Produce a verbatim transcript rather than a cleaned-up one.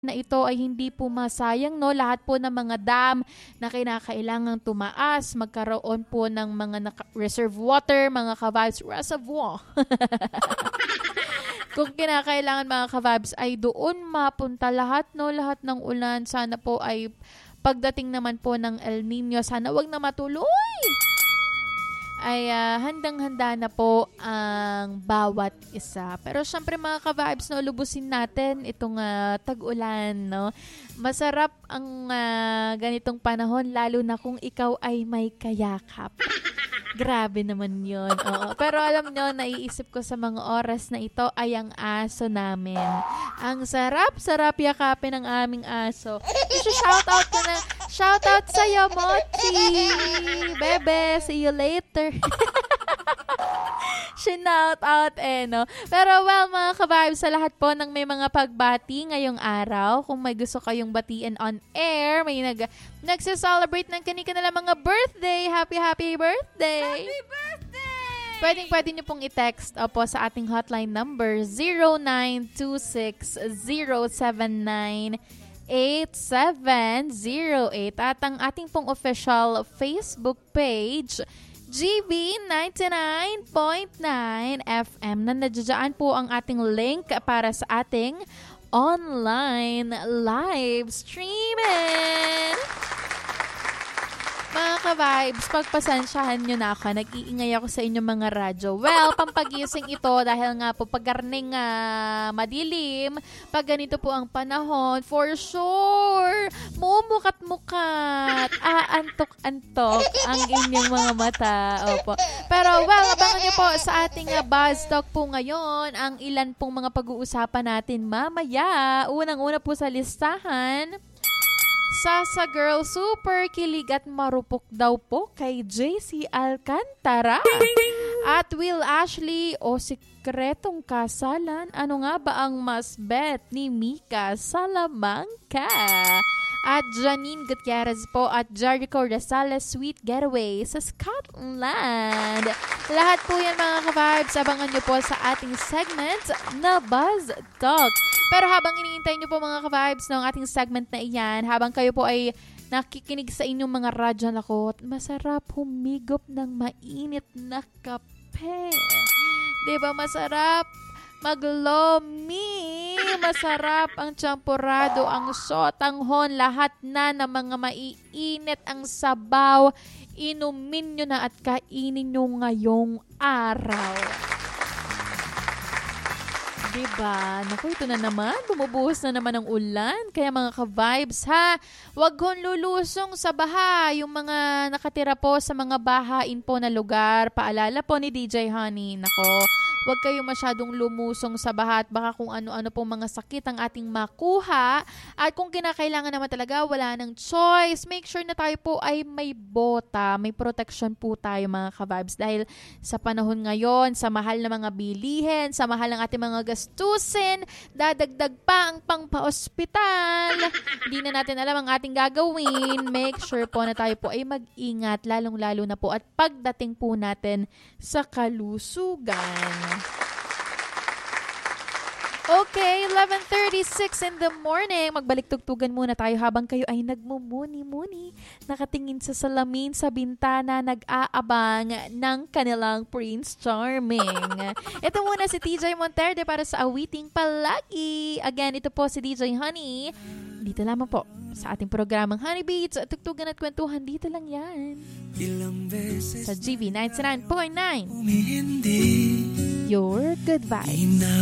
na ito ay hindi po masayang, no? Lahat po ng mga dam na kinakailangang tumaas, magkaroon po ng mga naka- reserve water, mga ka-vibes, reservoir. Kung kinakailangan mga ka-vibes ay doon mapunta lahat, no? Lahat ng ulan. Sana po ay pagdating naman po ng El Nino, sana wag na matuloy. Ay uh, handang-handa na po ang bawat isa. Pero syempre mga ka-vibes, no, lubusin natin itong uh, tag-ulan, no? Masarap ang uh, ganitong panahon, lalo na kung ikaw ay may kayakap. Grabe naman yun. Oo. Pero alam nyo, naiisip ko sa mga oras na ito ay ang aso namin. Ang sarap-sarap yakapin ng aming aso. Shoutout ko na. Shoutout sa'yo, Mochi! Bebe, see you later. Shinout out eh, no? Pero well, mga ka-vibes, sa lahat po ng may mga pagbati ngayong araw, kung may gusto kayong batiin on air, may nag nagse-celebrate ng kani-kanila mga birthday. Happy, happy birthday! Happy birthday! Pwedeng pwede nyo pong i-text opo sa ating hotline number zero nine two six zero seven nine eight seven zero eight at ang ating pong official Facebook page G B ninety-nine point nine F M na nadyadyaan po ang ating link para sa ating online live streaming. Mga ka-vibes, pagpasensyahan nyo na ako. Nag-iingay ako sa inyong mga radyo. Well, pampagising ito dahil nga po pagkarning uh, madilim, pag ganito po ang panahon, for sure, mumukat-mukat, aantok-antok ang inyong mga mata. Opo. Pero well, abangan nyo po sa ating uh, Buzz Talk po ngayon, ang ilan pong mga pag-uusapan natin mamaya. Unang-una po sa listahan, Sasa Girl, super kilig at marupok daw po kay J C Alcantara. At Will Ashley, o sikretong kasalan, ano nga ba ang mas bet ni Mika Salamanca? At Janine Gutierrez po at Jericho Rosales, Sweet Getaway sa Scotland. Lahat po yan mga ka-vibes, abangan nyo po sa ating segment na Buzz Talk. Pero habang iniintay nyo po mga ka-vibes ng ating segment na iyan, habang kayo po ay nakikinig sa inyong mga radyo nako, masarap humigop ng mainit na kape. Diba masarap maglomi, masarap ang champurado, ang sotanghon, lahat na ng mga maiinit ang sabaw, inumin nyo na at kainin nyo ngayong araw. Diba? Naku, ito na naman. Bumubuhos na naman ang ulan. Kaya mga ka-vibes, ha? Huwag kong lulusong sa baha. Yung mga nakatira po sa mga bahain po na lugar. Paalala po ni D J Honey. Nako, huwag kayo masyadong lumusong sa baha at baka kung ano-ano pong mga sakit ang ating makuha. At kung kinakailangan naman talaga, wala nang choice. Make sure na tayo po ay may bota. May protection po tayo mga ka-vibes. Dahil sa panahon ngayon, sa mahal na mga bilihin, sa mahal ng ating mga gastusin, dadagdag pa ang pangpa-ospital. Hindi na natin alam ang ating gagawin. Make sure po na tayo po ay mag-ingat, lalong-lalo na po at pagdating po natin sa kalusugan. Okay, eleven thirty-six in the morning. Magbalik tugtugan muna tayo habang kayo ay nagmumuni-muni, nakatingin sa salamin sa bintana, nag-aabang ng kanilang Prince Charming. Ito muna si T J Monterde para sa Awiting Palagi. Again, ito po si D J Honey. Dito lamang po sa ating programang Honey Beats. Tugtugan at kwentuhan, dito lang yan. Sa G B ninety-nine point nine. Your good vibes.